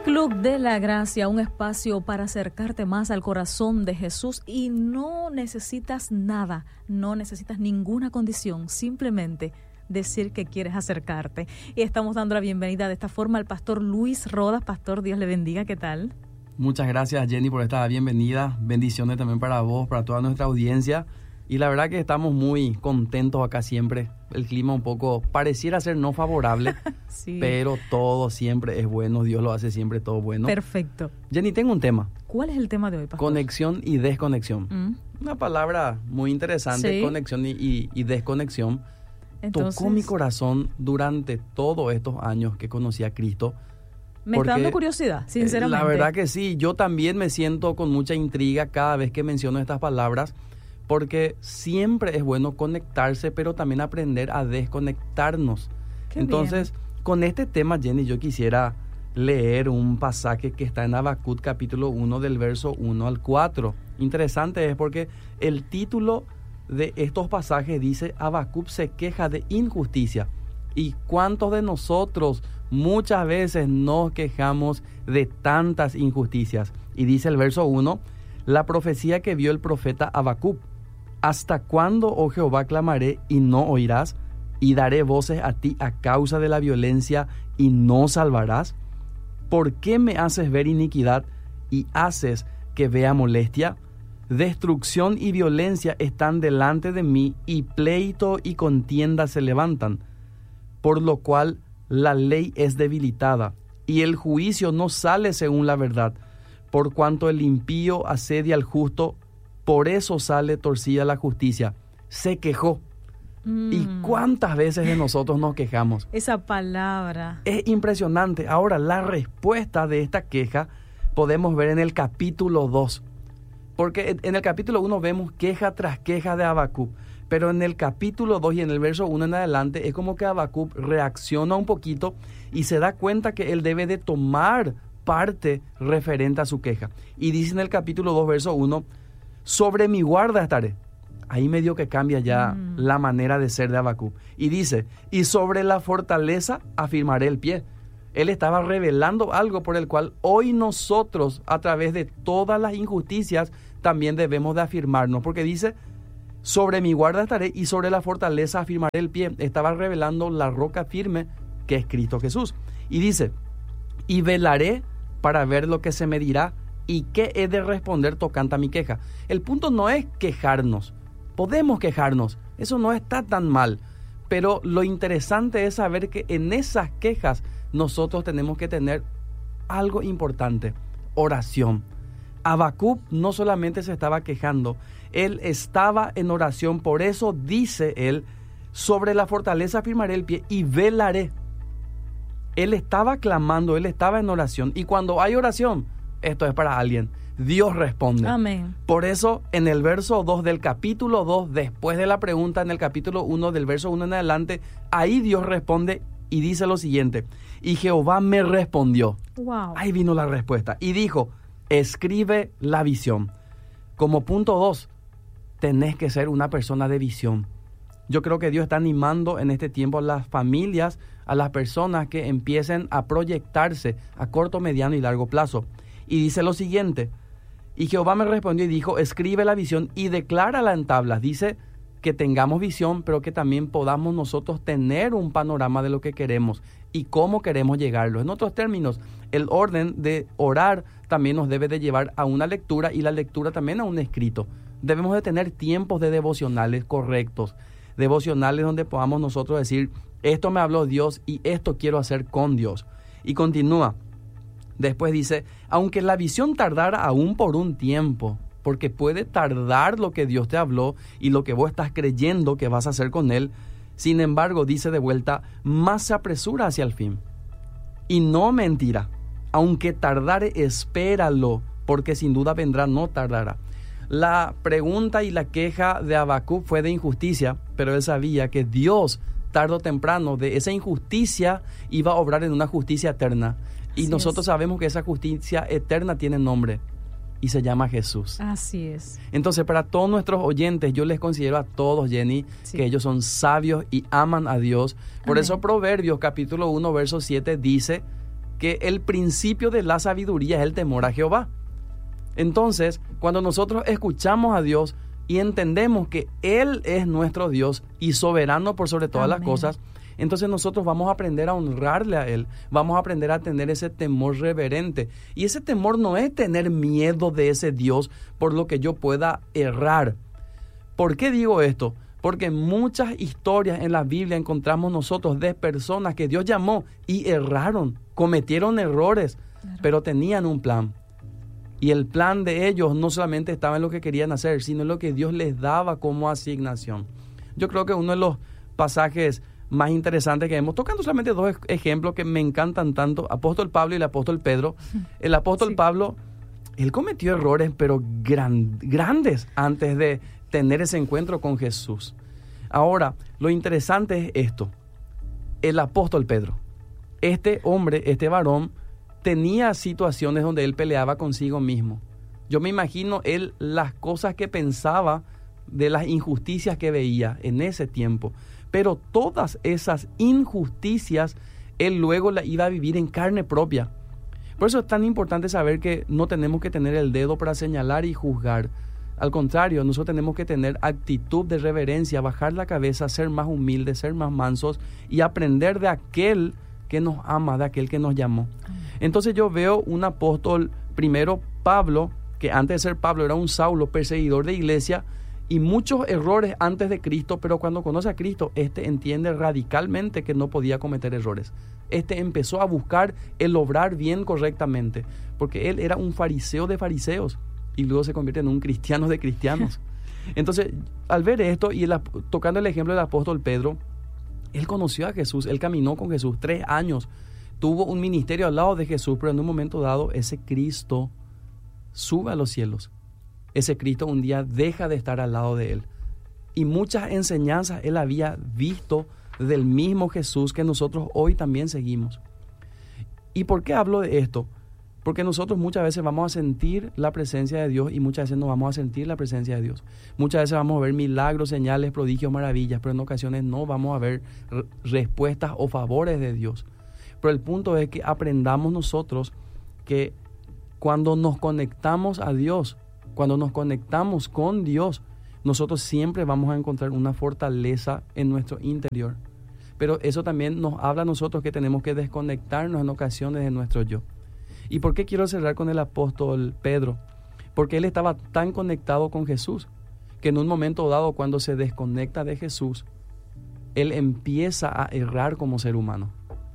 Club de la Gracia, un espacio para acercarte más al corazón de Jesús, y no necesitas nada, no necesitas ninguna condición, simplemente decir que quieres acercarte. Y estamos dando la bienvenida de esta forma al pastor Luis Rodas. Pastor, Dios le bendiga, ¿qué tal? Muchas gracias, Jenny, por esta bienvenida. Bendiciones también para vos, para toda nuestra audiencia. Y la verdad que estamos muy contentos acá siempre. El clima un poco pareciera ser no favorable, sí, pero todo siempre es bueno. Dios lo hace siempre todo bueno. Perfecto. Jenny, tengo un tema. ¿Cuál es el tema de hoy, pastor? Conexión y desconexión. Una palabra muy interesante, sí. Conexión y desconexión. Entonces, tocó mi corazón durante todos estos años que conocí a Cristo. Me está dando curiosidad, sinceramente. La verdad que sí. Yo también me siento con mucha intriga cada vez que menciono estas palabras, porque siempre es bueno conectarse, pero también aprender a desconectarnos. Entonces, con este tema, Jenny, yo quisiera leer un pasaje que está en Habacuc capítulo 1 del verso 1 al 4. Interesante es porque el título de estos pasajes dice: Habacuc se queja de injusticia. ¿Y cuántos de nosotros muchas veces nos quejamos de tantas injusticias? Y dice el verso 1, la profecía que vio el profeta Habacuc: ¿hasta cuándo, oh Jehová, clamaré y no oirás? Y daré voces a ti a causa de la violencia y no salvarás. ¿Por qué me haces ver iniquidad y haces que vea molestia? Destrucción y violencia están delante de mí, y pleito y contienda se levantan, por lo cual la ley es debilitada, y el juicio no sale según la verdad. Por cuanto el impío asedia al justo, por eso sale torcida la justicia. Se quejó. ¿Y cuántas veces de nosotros nos quejamos? Esa palabra es impresionante. Ahora, la respuesta de esta queja podemos ver en el capítulo 2. Porque en el capítulo 1 vemos queja tras queja de Habacuc. Pero en el capítulo 2 y en el verso 1 en adelante es como que Habacuc reacciona un poquito y se da cuenta que él debe de tomar parte referente a su queja. Y dice en el capítulo 2, verso 1, sobre mi guarda estaré. Ahí medio que cambia ya la manera de ser de Habacuc. Y dice, y sobre la fortaleza afirmaré el pie. Él estaba revelando algo por el cual hoy nosotros, a través de todas las injusticias, también debemos de afirmarnos. Porque dice, sobre mi guarda estaré y sobre la fortaleza afirmaré el pie. Estaba revelando la roca firme que es Cristo Jesús. Y dice, y velaré para ver lo que se me dirá y qué he de responder tocante a mi queja. El punto no es quejarnos. Podemos quejarnos, eso no está tan mal. Pero lo interesante es saber que en esas quejas nosotros tenemos que tener algo importante: oración. Habacuc no solamente se estaba quejando, él estaba en oración. Por eso dice él, sobre la fortaleza afirmaré el pie y velaré. Él estaba clamando, él estaba en oración. Y cuando hay oración, esto es para alguien. Dios responde. Amén. Por eso, en el verso 2 del capítulo 2, después de la pregunta en el capítulo 1, del verso 1 en adelante, ahí Dios responde y dice lo siguiente: y Jehová me respondió. Wow. Ahí vino la respuesta. Y dijo, escribe la visión. Como punto 2, tenés que ser una persona de visión. Yo creo que Dios está animando en este tiempo a las familias, a las personas que empiecen a proyectarse a corto, mediano y largo plazo. Y dice lo siguiente: y Jehová me respondió y dijo, escribe la visión y declárala en tablas. Dice que tengamos visión, pero que también podamos nosotros tener un panorama de lo que queremos y cómo queremos llegarlo. En otros términos, el orden de orar también nos debe de llevar a una lectura, y la lectura también a un escrito. Debemos de tener tiempos de devocionales correctos, devocionales donde podamos nosotros decir, esto me habló Dios y esto quiero hacer con Dios. Y continúa. Después dice, aunque la visión tardara aún por un tiempo, porque puede tardar lo que Dios te habló y lo que vos estás creyendo que vas a hacer con Él. Sin embargo, dice de vuelta, más se apresura hacia el fin. Y no mentirá. Aunque tardare, espéralo, porque sin duda vendrá, no tardará. La pregunta y la queja de Habacuc fue de injusticia, pero él sabía que Dios, tarde o temprano, de esa injusticia iba a obrar en una justicia eterna. Y así nosotros sabemos que esa justicia eterna tiene nombre y se llama Jesús. Así es. Entonces, para todos nuestros oyentes, yo les considero a todos, Jenny, que ellos son sabios y aman a Dios. Por eso Proverbios capítulo 1, verso 7 dice, que el principio de la sabiduría es el temor a Jehová. Entonces, cuando nosotros escuchamos a Dios y entendemos que Él es nuestro Dios y soberano por sobre todas las cosas, entonces nosotros vamos a aprender a honrarle a Él, vamos a aprender a tener ese temor reverente. Y ese temor no es tener miedo de ese Dios por lo que yo pueda errar. ¿Por qué digo esto? Porque en muchas historias en la Biblia encontramos nosotros de personas que Dios llamó y erraron, cometieron errores, pero tenían un plan. Y el plan de ellos no solamente estaba en lo que querían hacer, sino en lo que Dios les daba como asignación. Yo creo que uno de los pasajes más interesantes que vemos, tocando solamente dos ejemplos que me encantan tanto, apóstol Pablo y el apóstol Pedro. El apóstol Pablo, él cometió errores, pero grandes antes de tener ese encuentro con Jesús. Ahora, lo interesante es esto. El apóstol Pedro, este hombre, este varón, tenía situaciones donde él peleaba consigo mismo. Yo me imagino él las cosas que pensaba de las injusticias que veía en ese tiempo. Pero todas esas injusticias él luego las iba a vivir en carne propia. Por eso es tan importante saber que no tenemos que tener el dedo para señalar y juzgar. Al contrario, nosotros tenemos que tener actitud de reverencia, bajar la cabeza, ser más humildes, ser más mansos y aprender de aquel que nos ama, de aquel que nos llamó. Entonces yo veo un apóstol, primero Pablo, que antes de ser Pablo era un Saulo, perseguidor de iglesia, y muchos errores antes de Cristo, pero cuando conoce a Cristo, entiende radicalmente que no podía cometer errores. Empezó a buscar el obrar bien correctamente, porque él era un fariseo de fariseos, y luego se convierte en un cristiano de cristianos. Entonces, al ver esto, y tocando el ejemplo del apóstol Pedro, él conoció a Jesús, él caminó con Jesús 3 años, tuvo un ministerio al lado de Jesús, pero en un momento dado, ese Cristo sube a los cielos. Ese Cristo un día deja de estar al lado de él. Y muchas enseñanzas él había visto del mismo Jesús que nosotros hoy también seguimos. ¿Y por qué hablo de esto? Porque nosotros muchas veces vamos a sentir la presencia de Dios y muchas veces no vamos a sentir la presencia de Dios. Muchas veces vamos a ver milagros, señales, prodigios, maravillas, pero en ocasiones no vamos a ver respuestas o favores de Dios. Pero el punto es que aprendamos nosotros que cuando nos conectamos a Dios, cuando nos conectamos con Dios, nosotros siempre vamos a encontrar una fortaleza en nuestro interior. Pero eso también nos habla a nosotros que tenemos que desconectarnos en ocasiones de nuestro yo. ¿Y por qué quiero cerrar con el apóstol Pedro? Porque él estaba tan conectado con Jesús que en un momento dado, cuando se desconecta de Jesús, él empieza a errar como ser humano.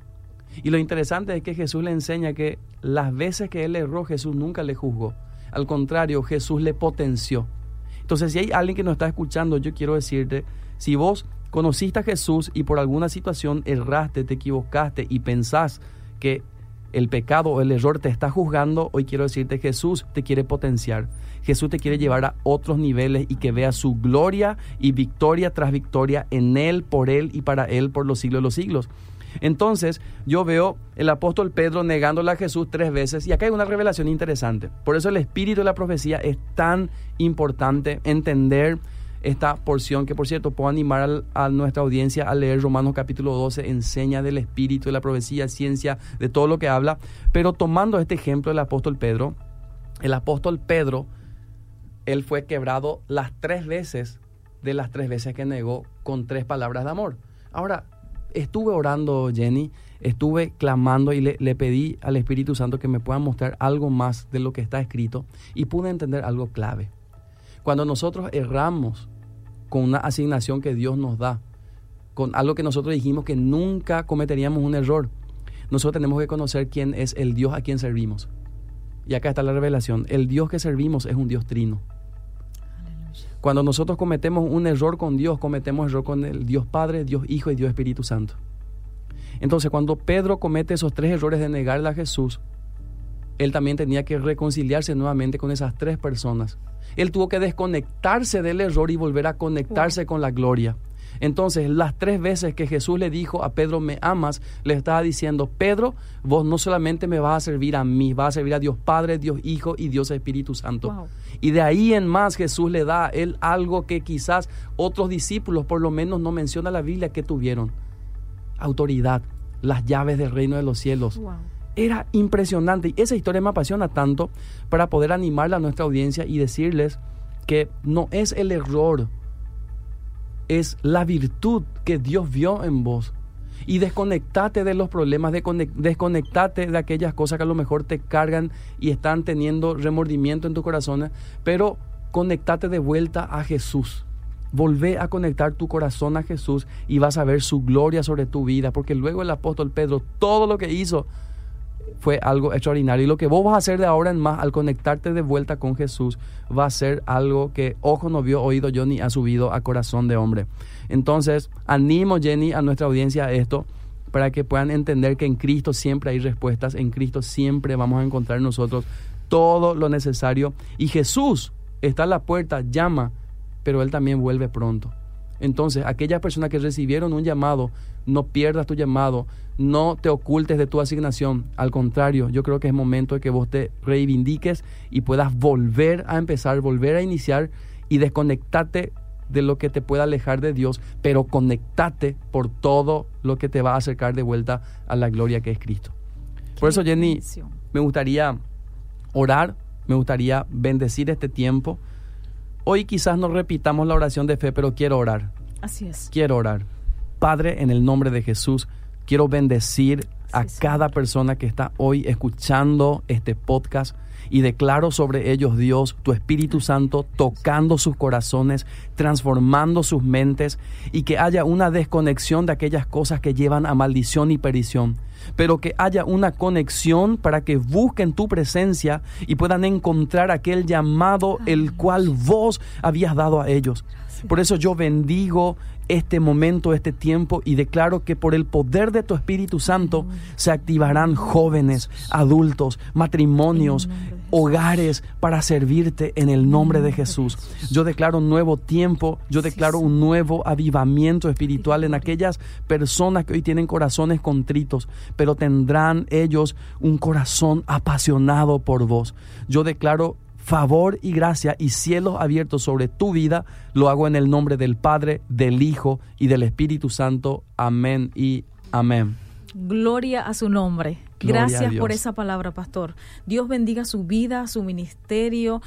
Y lo interesante es que Jesús le enseña que las veces que él erró, Jesús nunca le juzgó. Al contrario, Jesús le potenció. Entonces, si hay alguien que nos está escuchando, yo quiero decirte, si vos conociste a Jesús y por alguna situación erraste, te equivocaste y pensás que el pecado o el error te está juzgando, hoy quiero decirte, Jesús te quiere potenciar. Jesús te quiere llevar a otros niveles y que veas su gloria y victoria tras victoria en Él, por Él y para Él por los siglos de los siglos. Entonces, yo veo el apóstol Pedro negándole a Jesús 3 veces, y acá hay una revelación interesante. Por eso el espíritu de la profecía es tan importante entender esta porción, que por cierto puedo animar a nuestra audiencia a leer Romanos capítulo 12, enseña del espíritu de la profecía, ciencia, de todo lo que habla. Pero tomando este ejemplo del apóstol Pedro, el apóstol Pedro, él fue quebrado las 3 veces de las 3 veces que negó con 3 palabras de amor. Ahora, estuve orando, Jenny, estuve clamando y le pedí al Espíritu Santo que me pueda mostrar algo más de lo que está escrito, y pude entender algo clave. Cuando nosotros erramos con una asignación que Dios nos da, con algo que nosotros dijimos que nunca cometeríamos un error, nosotros tenemos que conocer quién es el Dios a quien servimos. Y acá está la revelación. El Dios que servimos es un Dios trino. Cuando nosotros cometemos un error con Dios, cometemos error con el Dios Padre, Dios Hijo y Dios Espíritu Santo. Entonces, cuando Pedro comete esos 3 errores de negarle a Jesús, él también tenía que reconciliarse nuevamente con esas 3 personas. Él tuvo que desconectarse del error y volver a conectarse con la gloria. Entonces, las 3 veces que Jesús le dijo a Pedro, ¿me amas?, le estaba diciendo, Pedro, vos no solamente me vas a servir a mí, vas a servir a Dios Padre, Dios Hijo y Dios Espíritu Santo. Wow. Y de ahí en más Jesús le da a él algo que quizás otros discípulos, por lo menos no menciona la Biblia, que tuvieron: autoridad, las llaves del reino de los cielos. Wow. Era impresionante. Y esa historia me apasiona tanto para poder animarla a nuestra audiencia y decirles que no es el error, es la virtud que Dios vio en vos. Y desconectate de los problemas, desconectate de aquellas cosas que a lo mejor te cargan y están teniendo remordimiento en tu corazón, pero conectate de vuelta a Jesús. Volvé a conectar tu corazón a Jesús y vas a ver su gloria sobre tu vida, porque luego el apóstol Pedro, todo lo que hizo fue algo extraordinario. Y lo que vos vas a hacer de ahora en más al conectarte de vuelta con Jesús va a ser algo que ojo no vio, oído yo, ni ha subido a corazón de hombre. Entonces, animo, Jenny, a nuestra audiencia a esto, para que puedan entender que en Cristo siempre hay respuestas, en Cristo siempre vamos a encontrar nosotros todo lo necesario. Y Jesús está a la puerta, llama, pero Él también vuelve pronto. Entonces, aquellas personas que recibieron un llamado, no pierdas tu llamado, no te ocultes de tu asignación. Al contrario, yo creo que es momento de que vos te reivindiques y puedas volver a empezar, volver a iniciar y desconectarte de lo que te pueda alejar de Dios, pero conectate por todo lo que te va a acercar de vuelta a la gloria que es Cristo. Por eso, Jenny, me gustaría orar, me gustaría bendecir este tiempo. Hoy quizás no repitamos la oración de fe, pero quiero orar. Así es. Quiero orar. Padre, en el nombre de Jesús, quiero bendecir a cada persona que está hoy escuchando este podcast y declaro sobre ellos, Dios, tu Espíritu Santo tocando sus corazones, transformando sus mentes y que haya una desconexión de aquellas cosas que llevan a maldición y perdición, pero que haya una conexión para que busquen tu presencia y puedan encontrar aquel llamado el cual vos habías dado a ellos. Por eso yo bendigo este momento, este tiempo, y declaro que por el poder de tu Espíritu Santo se activarán jóvenes, adultos, matrimonios, hogares para servirte en el nombre de Jesús. Yo declaro un nuevo tiempo, yo declaro un nuevo avivamiento espiritual en aquellas personas que hoy tienen corazones contritos, pero tendrán ellos un corazón apasionado por vos. Yo declaro favor y gracia y cielos abiertos sobre tu vida. Lo hago en el nombre del Padre, del Hijo y del Espíritu Santo. Amén y amén. Gloria a su nombre. Gracias por esa palabra, pastor. Dios bendiga su vida, su ministerio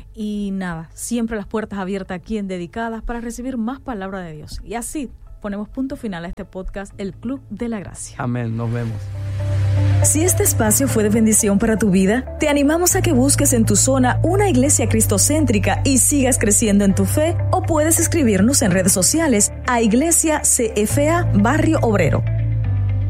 y nada, siempre las puertas abiertas aquí en Dedicadas para recibir más palabra de Dios. Y así ponemos punto final a este podcast, El Club de la Gracia. Amén, nos vemos. Si este espacio fue de bendición para tu vida, te animamos a que busques en tu zona una iglesia cristocéntrica y sigas creciendo en tu fe, o puedes escribirnos en redes sociales a Iglesia CFA Barrio Obrero.